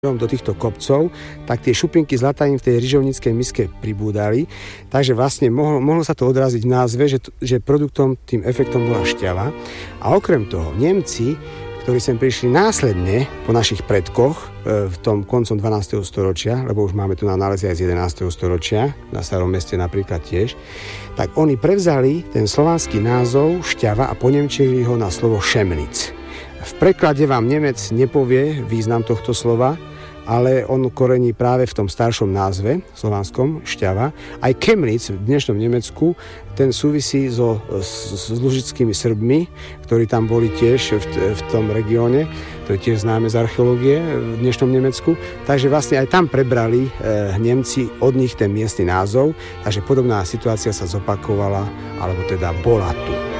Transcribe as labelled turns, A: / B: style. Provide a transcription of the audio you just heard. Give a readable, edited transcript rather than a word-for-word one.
A: do týchto kopcov, tak tie šupinky zlatavín v tej ryžovníckej miske pribúdali, takže vlastne mohlo sa to odraziť v názve, že produktom, tým efektom bola šťava. A okrem toho Nemci, ktorí sem prišli následne po našich predkoch v tom koncom 12. storočia, lebo už máme tu na nálezy aj z 11. storočia, na Starom meste napríklad tiež, tak oni prevzali ten slovanský názov šťava a ponemčili ho na slovo šemnic. V preklade vám Nemec nepovie význam tohto slova, ale on korení práve v tom staršom názve slovanskom šťava. Aj Chemnitz v dnešnom Nemecku, ten súvisí s lužickými Srbmi, ktorí tam boli tiež v tom regióne, to je tiež známe z archeológie v dnešnom Nemecku. Takže vlastne aj tam prebrali Nemci od nich ten miestny názov, takže podobná situácia sa zopakovala, alebo teda bola tu.